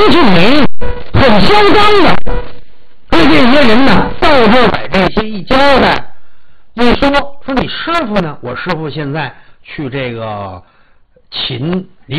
俊美，很嚣张的。对这些人呢，到这儿把这些一交代，一说你师傅呢？我师傅现在去这个秦离